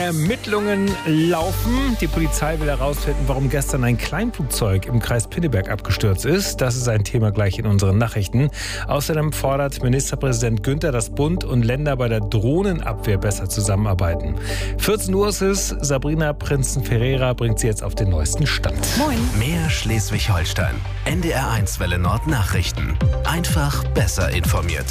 Ermittlungen laufen. Die Polizei will herausfinden, warum gestern ein Kleinflugzeug im Kreis Pinneberg abgestürzt ist. Das ist ein Thema gleich in unseren Nachrichten. Außerdem fordert Ministerpräsident Günther, dass Bund und Länder bei der Drohnenabwehr besser zusammenarbeiten. 14 Uhr ist es. Sabrina Prinzen-Ferreira bringt sie jetzt auf den neuesten Stand. Moin. Mehr Schleswig-Holstein. NDR1 Welle Nord Nachrichten. Einfach besser informiert.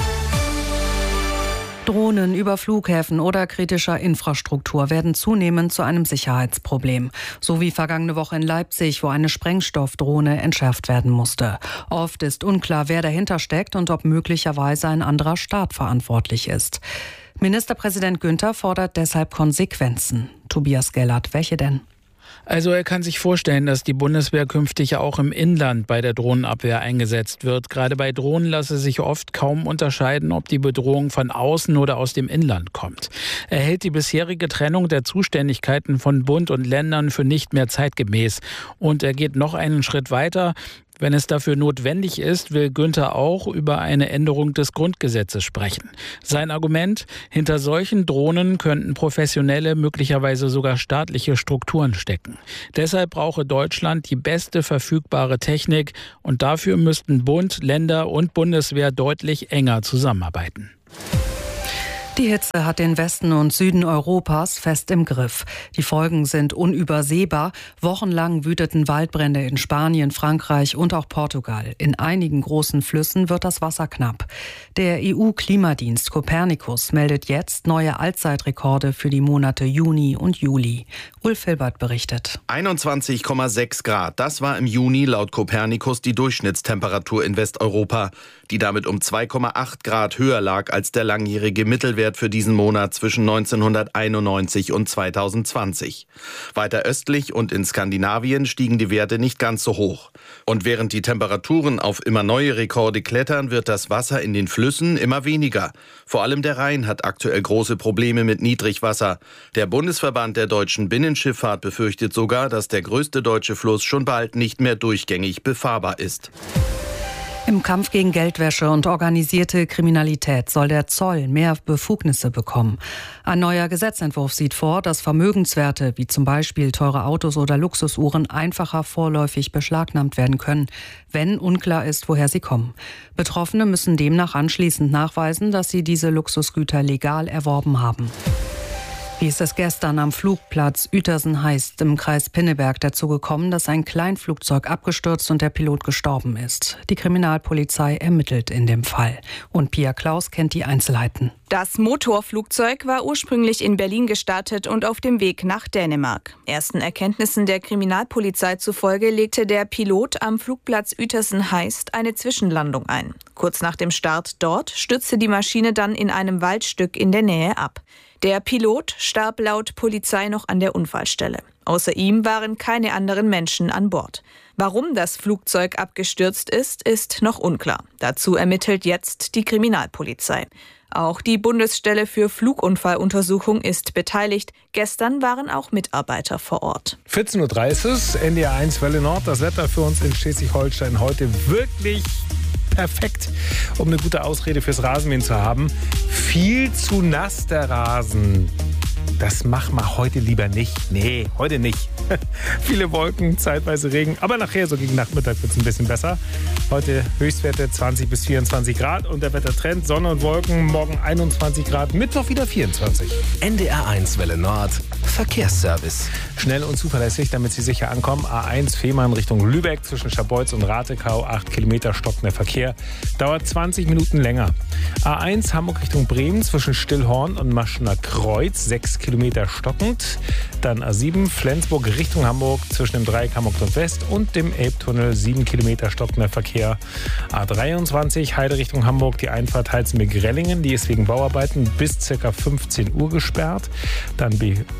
Drohnen über Flughäfen oder kritischer Infrastruktur werden zunehmend zu einem Sicherheitsproblem. So wie vergangene Woche in Leipzig, wo eine Sprengstoffdrohne entschärft werden musste. Oft ist unklar, wer dahinter steckt und ob möglicherweise ein anderer Staat verantwortlich ist. Ministerpräsident Günther fordert deshalb Konsequenzen. Tobias Gellert, welche denn? Also er kann sich vorstellen, dass die Bundeswehr künftig auch im Inland bei der Drohnenabwehr eingesetzt wird. Gerade bei Drohnen lasse sich oft kaum unterscheiden, ob die Bedrohung von außen oder aus dem Inland kommt. Er hält die bisherige Trennung der Zuständigkeiten von Bund und Ländern für nicht mehr zeitgemäß. Und er geht noch einen Schritt weiter. Wenn es dafür notwendig ist, will Günther auch über eine Änderung des Grundgesetzes sprechen. Sein Argument: Hinter solchen Drohnen könnten professionelle, möglicherweise sogar staatliche Strukturen stecken. Deshalb brauche Deutschland die beste verfügbare Technik und dafür müssten Bund, Länder und Bundeswehr deutlich enger zusammenarbeiten. Die Hitze hat den Westen und Süden Europas fest im Griff. Die Folgen sind unübersehbar. Wochenlang wüteten Waldbrände in Spanien, Frankreich und auch Portugal. In einigen großen Flüssen wird das Wasser knapp. Der EU-Klimadienst Copernicus meldet jetzt neue Allzeitrekorde für die Monate Juni und Juli. Ulf Hilbert berichtet. 21,6 Grad. Das war im Juni laut Copernicus die Durchschnittstemperatur in Westeuropa, die damit um 2,8 Grad höher lag als der langjährige Mittelwert für diesen Monat zwischen 1991 und 2020. Weiter östlich und in Skandinavien stiegen die Werte nicht ganz so hoch. Und während die Temperaturen auf immer neue Rekorde klettern, wird das Wasser in den Flüssen immer weniger. Vor allem der Rhein hat aktuell große Probleme mit Niedrigwasser. Der Bundesverband der deutschen Binnenschifffahrt befürchtet sogar, dass der größte deutsche Fluss schon bald nicht mehr durchgängig befahrbar ist. Im Kampf gegen Geldwäsche und organisierte Kriminalität soll der Zoll mehr Befugnisse bekommen. Ein neuer Gesetzentwurf sieht vor, dass Vermögenswerte wie zum Beispiel teure Autos oder Luxusuhren einfacher vorläufig beschlagnahmt werden können, wenn unklar ist, woher sie kommen. Betroffene müssen demnach anschließend nachweisen, dass sie diese Luxusgüter legal erworben haben. Wie ist es gestern am Flugplatz Uetersen-Heist im Kreis Pinneberg dazu gekommen, dass ein Kleinflugzeug abgestürzt und der Pilot gestorben ist? Die Kriminalpolizei ermittelt in dem Fall. Und Pia Klaus kennt die Einzelheiten. Das Motorflugzeug war ursprünglich in Berlin gestartet und auf dem Weg nach Dänemark. Ersten Erkenntnissen der Kriminalpolizei zufolge legte der Pilot am Flugplatz Uetersen-Heist eine Zwischenlandung ein. Kurz nach dem Start dort stürzte die Maschine dann in einem Waldstück in der Nähe ab. Der Pilot starb laut Polizei noch an der Unfallstelle. Außer ihm waren keine anderen Menschen an Bord. Warum das Flugzeug abgestürzt ist noch unklar. Dazu ermittelt jetzt die Kriminalpolizei. Auch die Bundesstelle für Flugunfalluntersuchung ist beteiligt. Gestern waren auch Mitarbeiter vor Ort. 14.30 Uhr, NDR1 Welle Nord. Das Wetter für uns in Schleswig-Holstein heute wirklich perfekt, um eine gute Ausrede fürs Rasenmähen zu haben. Viel zu nass der Rasen. Das machen wir heute lieber nicht. Nee, heute nicht. Viele Wolken, zeitweise Regen. Aber nachher, so gegen Nachmittag, wird es ein bisschen besser. Heute Höchstwerte 20 bis 24 Grad. Und der Wettertrend: Sonne und Wolken. Morgen 21 Grad, Mittwoch wieder 24. NDR1 Welle Nord. Verkehrsservice. Schnell und zuverlässig, damit Sie sicher ankommen. A1 Fehmarn Richtung Lübeck zwischen Scharbeutz und Ratekau. 8 Kilometer stockender Verkehr. Dauert 20 Minuten länger. A1 Hamburg Richtung Bremen zwischen Stillhorn und Maschener Kreuz. 6 Kilometer stockend. Dann A7 Flensburg Richtung Hamburg zwischen dem Dreieck Hamburg-Nordwest und dem Elbtunnel. 7 Kilometer stockender Verkehr. A23 Heide Richtung Hamburg. Die Einfahrt Heizenberg-Rellingen. Die ist wegen Bauarbeiten bis ca. 15 Uhr gesperrt. Dann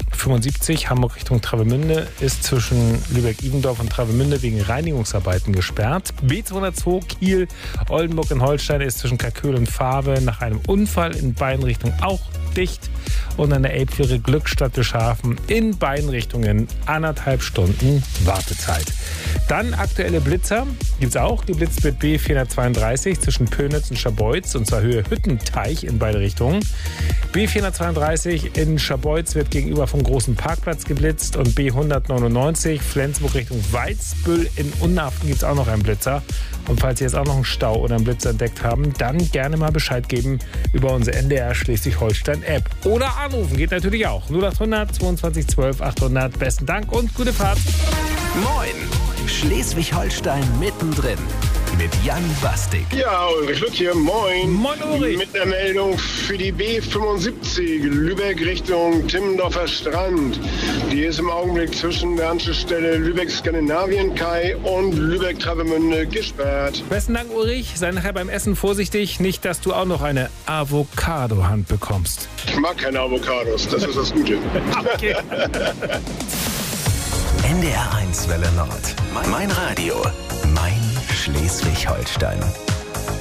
B75 Hamburg Richtung Travemünde ist zwischen Lübeck-Ibendorf und Travemünde wegen Reinigungsarbeiten gesperrt. B202 Kiel Oldenburg in Holstein ist zwischen Kalköhl und Faave nach einem Unfall in beiden Richtungen auch dicht. Und an der Elbfähre Glückstadt Bischhafen in beiden Richtungen 1,5 Stunden Wartezeit. Dann aktuelle Blitzer gibt es auch. Die blitzt mit B432 zwischen Pönitz und Scharbeutz, und zwar Höhe Hüttenteich in beide Richtungen. B432 in Scharbeutz wird gegenüber vom großen Parkplatz geblitzt, und B199 Flensburg Richtung Weizbüll in Unnafen gibt es auch noch einen Blitzer. Und falls Sie jetzt auch noch einen Stau oder einen Blitzer entdeckt haben, dann gerne mal Bescheid geben über unsere NDR Schleswig-Holstein-App. Oder anrufen, geht natürlich auch. 0800 22 12 800. Besten Dank und gute Fahrt. Moin! Schleswig-Holstein mittendrin mit Jan Bastik. Ja, Ulrich Lück hier, moin. Moin, Ulrich. Mit einer Meldung für die B75 Lübeck Richtung Timmendorfer Strand. Die ist im Augenblick zwischen der Anschlussstelle Lübeck-Skandinavien-Kai und Lübeck-Travemünde gesperrt. Besten Dank, Ulrich. Sei nachher beim Essen vorsichtig, nicht, dass du auch noch eine Avocado-Hand bekommst. Ich mag keine Avocados, das ist das Gute. Okay. NDR 1 Welle Nord. Mein Radio. Mein Schleswig-Holstein.